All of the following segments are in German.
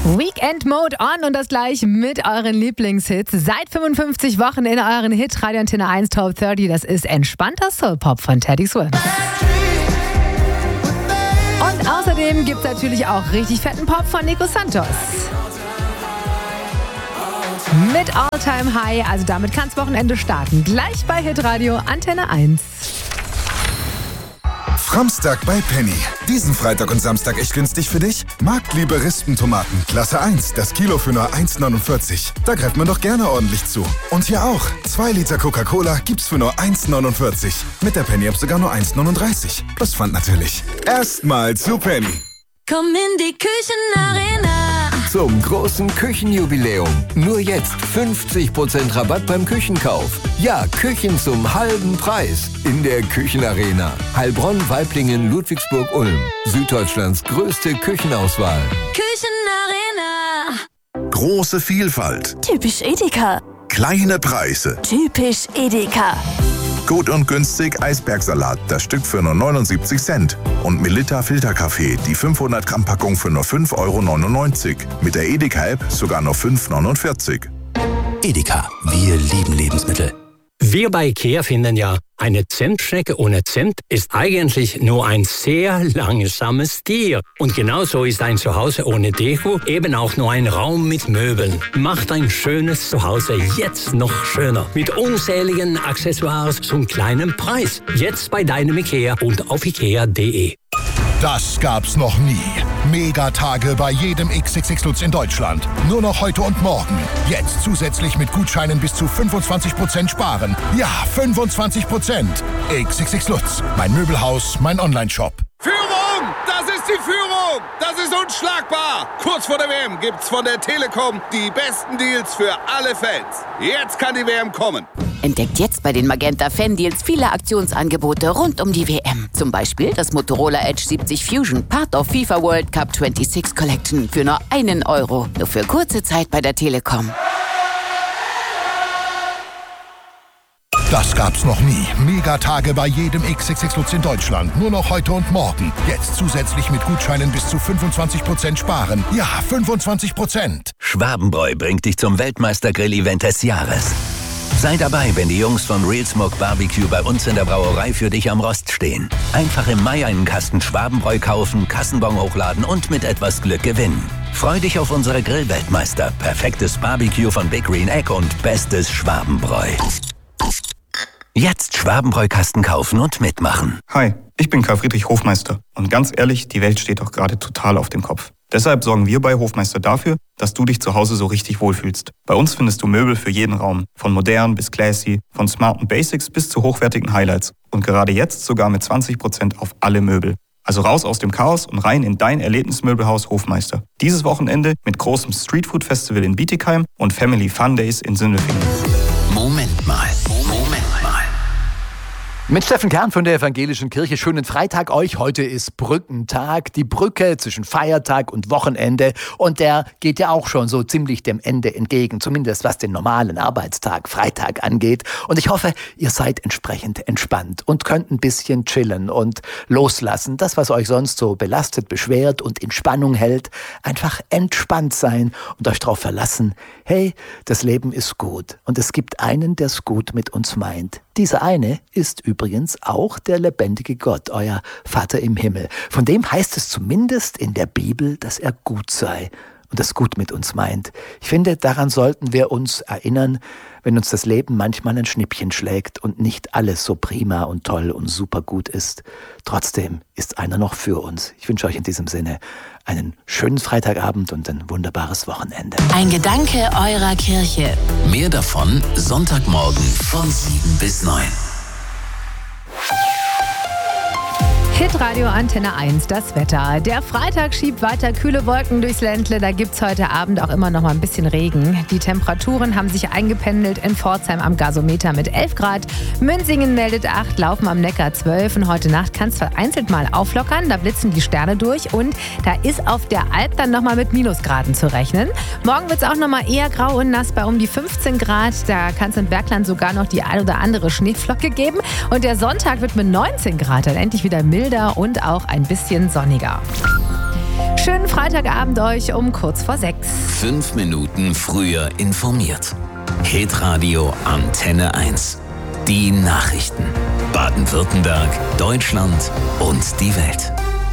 Weekend Mode on und das gleich mit euren Lieblingshits. Seit 55 Wochen in euren Hit Radio Antenne 1 Top 30. Das ist entspannter Soul-Pop von Teddy Swims. Und außerdem gibt es natürlich auch richtig fetten Pop von Nico Santos. Mit All Time High, also damit kann's Wochenende starten. Gleich bei Hit Radio Antenne 1. Framstag bei Penny. Diesen Freitag und Samstag echt günstig für dich? Marktliebe Rispentomaten, Klasse 1, das Kilo für nur 1,49. Da greift man doch gerne ordentlich zu. Und hier auch, 2 Liter Coca-Cola gibt's für nur 1,49. Mit der Penny-App sogar nur 1,39. Plus Pfand natürlich. Erstmal zu Penny. Komm in die Küchenarena. Zum großen Küchenjubiläum. Nur jetzt 50% Rabatt beim Küchenkauf. Ja, Küchen zum halben Preis. In der Küchenarena. Heilbronn, Waiblingen, Ludwigsburg, Ulm. Süddeutschlands größte Küchenauswahl. Küchenarena. Große Vielfalt. Typisch Edeka. Kleine Preise. Typisch Edeka. Gut und günstig Eisbergsalat, das Stück für nur 79 Cent. Und Melitta Filterkaffee, die 500 Gramm Packung für nur 5,99 €. Mit der Edeka-App sogar nur 5,49 €. Edeka, wir lieben Lebensmittel. Wir bei IKEA finden ja, eine Zimtschnecke ohne Zimt ist eigentlich nur ein sehr langsames Tier. Und genauso ist ein Zuhause ohne Deko eben auch nur ein Raum mit Möbeln. Macht ein schönes Zuhause jetzt noch schöner. Mit unzähligen Accessoires zum kleinen Preis. Jetzt bei deinem IKEA und auf ikea.de. Das gab's noch nie. Megatage bei jedem XXX Lutz in Deutschland. Nur noch heute und morgen. Jetzt zusätzlich mit Gutscheinen bis zu 25% sparen. Ja, 25%. XXX Lutz. Mein Möbelhaus, mein Onlineshop. Führung! Das ist die Führung! Das ist unschlagbar! Kurz vor der WM gibt's von der Telekom die besten Deals für alle Fans. Jetzt kann die WM kommen. Entdeckt jetzt bei den Magenta Fan-Deals viele Aktionsangebote rund um die WM. Zum Beispiel das Motorola Edge 70 Fusion, Part of FIFA World Cup 26 Collection für nur 1 €. Nur für kurze Zeit bei der Telekom. Das gab's noch nie. Megatage bei jedem XXX Lutz in Deutschland. Nur noch heute und morgen. Jetzt zusätzlich mit Gutscheinen bis zu 25% sparen. Ja, 25%. Schwabenbräu bringt dich zum Weltmeistergrill-Event des Jahres. Sei dabei, wenn die Jungs von Real Smoke Barbecue bei uns in der Brauerei für dich am Rost stehen. Einfach im Mai einen Kasten Schwabenbräu kaufen, Kassenbon hochladen und mit etwas Glück gewinnen. Freu dich auf unsere Grillweltmeister, perfektes Barbecue von Big Green Egg und bestes Schwabenbräu. Jetzt Schwabenbräu-Kasten kaufen und mitmachen. Hi, ich bin Karl Friedrich Hofmeister. Und ganz ehrlich, die Welt steht doch gerade total auf dem Kopf. Deshalb sorgen wir bei Hofmeister dafür, dass du dich zu Hause so richtig wohlfühlst. Bei uns findest du Möbel für jeden Raum. Von modern bis classy, von smarten Basics bis zu hochwertigen Highlights. Und gerade jetzt sogar mit 20% auf alle Möbel. Also raus aus dem Chaos und rein in dein Erlebnismöbelhaus Hofmeister. Dieses Wochenende mit großem Streetfood-Festival in Bietigheim und Family Fun Days in Sindelfingen. Moment mal. Mit Steffen Kern von der Evangelischen Kirche. Schönen Freitag euch. Heute ist Brückentag. Die Brücke zwischen Feiertag und Wochenende. Und der geht ja auch schon so ziemlich dem Ende entgegen. Zumindest was den normalen Arbeitstag, Freitag angeht. Und ich hoffe, ihr seid entsprechend entspannt und könnt ein bisschen chillen und loslassen. Das, was euch sonst so belastet, beschwert und in Spannung hält. Einfach entspannt sein und euch darauf verlassen. Hey, das Leben ist gut. Und es gibt einen, der es gut mit uns meint. Dieser eine ist übrigens auch der lebendige Gott, euer Vater im Himmel. Von dem heißt es zumindest in der Bibel, dass er gut sei und das gut mit uns meint. Ich finde, daran sollten wir uns erinnern, wenn uns das Leben manchmal ein Schnippchen schlägt und nicht alles so prima und toll und super gut ist. Trotzdem ist einer noch für uns. Ich wünsche euch in diesem Sinne einen schönen Freitagabend und ein wunderbares Wochenende. Ein Gedanke eurer Kirche. Mehr davon Sonntagmorgen von 7 bis 9. Hitradio Antenne 1, das Wetter. Der Freitag schiebt weiter kühle Wolken durchs Ländle. Da gibt's heute Abend auch immer noch mal ein bisschen Regen. Die Temperaturen haben sich eingependelt in Pforzheim am Gasometer mit 11 Grad. Münzingen meldet 8, Laufen am Neckar 12. Und heute Nacht kann es vereinzelt mal auflockern. Da blitzen die Sterne durch. Und da ist auf der Alp dann noch mal mit Minusgraden zu rechnen. Morgen wird es auch noch mal eher grau und nass bei um die 15 Grad. Da kann es im Bergland sogar noch die ein oder andere Schneeflocke geben. Und der Sonntag wird mit 19 Grad dann endlich wieder milder und auch ein bisschen sonniger. Schönen Freitagabend euch um kurz vor 6. 5 Minuten früher informiert. Hitradio Antenne 1. Die Nachrichten. Baden-Württemberg, Deutschland und die Welt.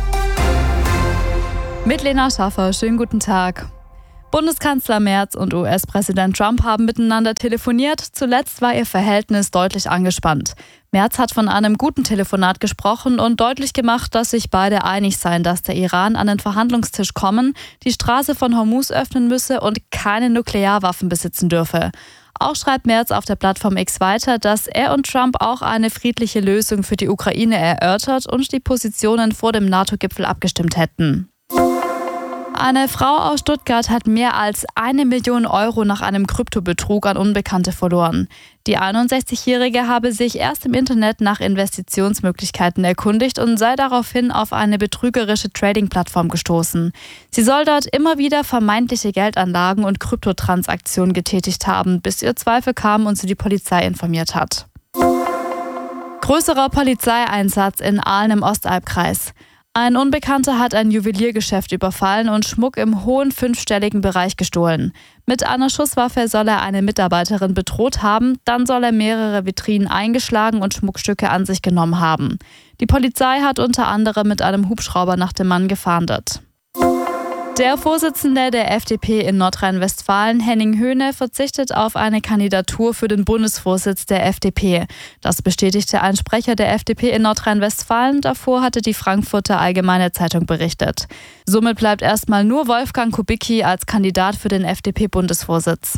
Mit Lena Schaffer, schönen guten Tag. Bundeskanzler Merz und US-Präsident Trump haben miteinander telefoniert. Zuletzt war ihr Verhältnis deutlich angespannt. Merz hat von einem guten Telefonat gesprochen und deutlich gemacht, dass sich beide einig seien, dass der Iran an den Verhandlungstisch kommen, die Straße von Hormuz öffnen müsse und keine Nuklearwaffen besitzen dürfe. Auch schreibt Merz auf der Plattform X weiter, dass er und Trump auch eine friedliche Lösung für die Ukraine erörtert und die Positionen vor dem NATO-Gipfel abgestimmt hätten. Eine Frau aus Stuttgart hat mehr als 1 Million Euro nach einem Kryptobetrug an Unbekannte verloren. Die 61-Jährige habe sich erst im Internet nach Investitionsmöglichkeiten erkundigt und sei daraufhin auf eine betrügerische Trading-Plattform gestoßen. Sie soll dort immer wieder vermeintliche Geldanlagen und Kryptotransaktionen getätigt haben, bis ihr Zweifel kam und sie die Polizei informiert hat. Größerer Polizeieinsatz in Aalen im Ostalbkreis. Ein Unbekannter hat ein Juweliergeschäft überfallen und Schmuck im hohen 5-stelligen Bereich gestohlen. Mit einer Schusswaffe soll er eine Mitarbeiterin bedroht haben, dann soll er mehrere Vitrinen eingeschlagen und Schmuckstücke an sich genommen haben. Die Polizei hat unter anderem mit einem Hubschrauber nach dem Mann gefahndet. Der Vorsitzende der FDP in Nordrhein-Westfalen, Henning Höhne, verzichtet auf eine Kandidatur für den Bundesvorsitz der FDP. Das bestätigte ein Sprecher der FDP in Nordrhein-Westfalen. Davor hatte die Frankfurter Allgemeine Zeitung berichtet. Somit bleibt erstmal nur Wolfgang Kubicki als Kandidat für den FDP-Bundesvorsitz.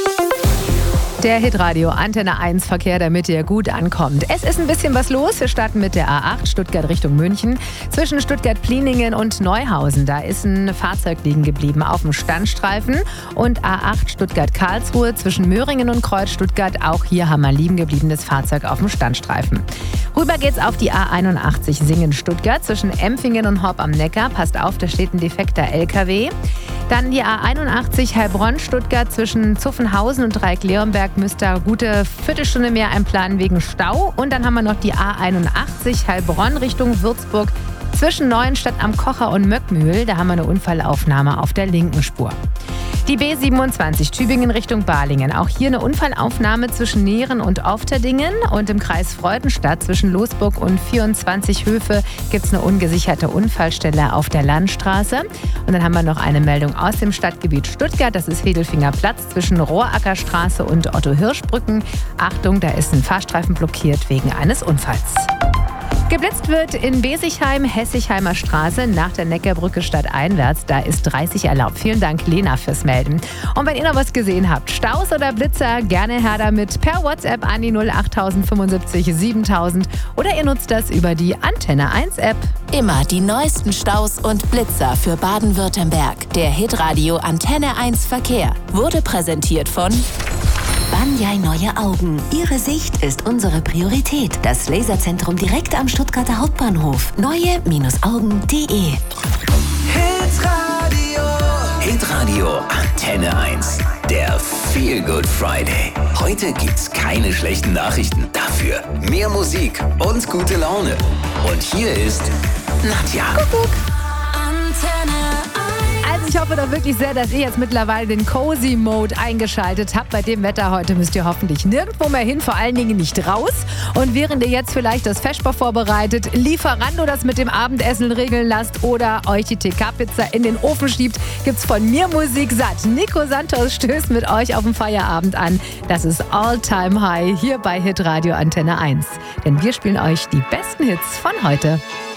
Der Hitradio Antenne 1 Verkehr, damit ihr gut ankommt. Es ist ein bisschen was los. Wir starten mit der A8 Stuttgart Richtung München. Zwischen Stuttgart-Pliningen und Neuhausen, da ist ein Fahrzeug liegen geblieben auf dem Standstreifen. Und A8 Stuttgart-Karlsruhe zwischen Möhringen und Kreuz Stuttgart. Auch hier haben wir liegen gebliebenes Fahrzeug auf dem Standstreifen. Rüber geht's auf die A81 Singen-Stuttgart zwischen Empfingen und Horb am Neckar. Passt auf, da steht ein defekter LKW. Dann die A81 Heilbronn-Stuttgart zwischen Zuffenhausen und Dreieck-Leonberg müsst ihr gute Viertelstunde mehr einplanen wegen Stau. Und dann haben wir noch die A81 Heilbronn Richtung Würzburg zwischen Neuenstadt am Kocher und Möckmühl. Da haben wir eine Unfallaufnahme auf der linken Spur. Die B27 Tübingen Richtung Balingen. Auch hier eine Unfallaufnahme zwischen Nehren und Ofterdingen. Und im Kreis Freudenstadt zwischen Losburg und 24 Höfe gibt es eine ungesicherte Unfallstelle auf der Landstraße. Und dann haben wir noch eine Meldung aus dem Stadtgebiet Stuttgart. Das ist Hedelfinger Platz zwischen Rohrackerstraße und Otto-Hirsch-Brücken. Achtung, da ist ein Fahrstreifen blockiert wegen eines Unfalls. Geblitzt wird in Besichheim, Hessigheimer Straße nach der Neckarbrücke stadteinwärts. Da ist 30 erlaubt. Vielen Dank, Lena, fürs Melden. Und wenn ihr noch was gesehen habt, Staus oder Blitzer, gerne her damit per WhatsApp an die 08075 7000 oder ihr nutzt das über die Antenne 1 App. Immer die neuesten Staus und Blitzer für Baden-Württemberg. Der Hitradio Antenne 1 Verkehr wurde präsentiert von Banyai Neue Augen. Ihre Sicht ist unsere Priorität. Das Laserzentrum direkt am Stuttgarter Hauptbahnhof. Neue-augen.de. Hitradio Antenne 1. Der Feel Good Friday. Heute gibt's keine schlechten Nachrichten. Dafür mehr Musik und gute Laune. Und hier ist Nadja. Kuckuck. Also ich hoffe doch wirklich sehr, dass ihr jetzt mittlerweile den Cozy Mode eingeschaltet habt. Bei dem Wetter heute müsst ihr hoffentlich nirgendwo mehr hin, vor allen Dingen nicht raus. Und während ihr jetzt vielleicht das Feschbar vorbereitet, Lieferando das mit dem Abendessen regeln lasst oder euch die TK-Pizza in den Ofen schiebt, gibt's von mir Musik satt. Nico Santos stößt mit euch auf den Feierabend an. Das ist All Time High hier bei Hitradio Antenne 1. Denn wir spielen euch die besten Hits von heute.